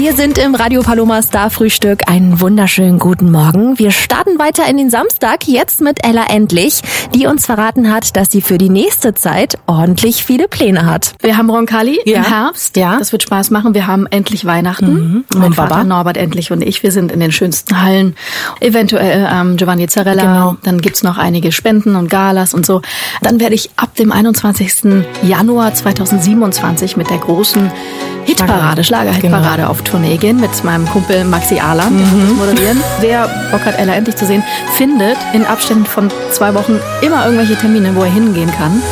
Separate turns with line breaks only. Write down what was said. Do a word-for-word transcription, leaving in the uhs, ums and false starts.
Wir sind im Radio Paloma Star Frühstück. Einen wunderschönen guten Morgen. Wir starten weiter in den Samstag, jetzt mit Ella Endlich, die uns verraten hat, dass sie für die nächste Zeit ordentlich viele Pläne hat.
Wir haben Roncalli
Ja.
im Herbst.
Ja.
Das wird Spaß machen. Wir haben endlich Weihnachten.
Mhm.
Mein
Und
Vater
Baba?
Norbert Endlich und ich, wir sind in den schönsten Hallen. Eventuell ähm, Giovanni Zarella.
Genau.
Dann gibt's noch einige Spenden und Galas und so. Dann werde ich ab dem einundzwanzigsten Januar zweitausendsiebenundzwanzig mit der großen Hitparade, Schlager-Hitparade
Genau.
auf Tournee gehen mit meinem Kumpel Maxi Ahler,
Mhm.
moderieren. Wer Bock hat, Ella Endlich zu sehen, findet in Abständen von zwei Wochen immer irgendwelche Termine, wo er hingehen kann.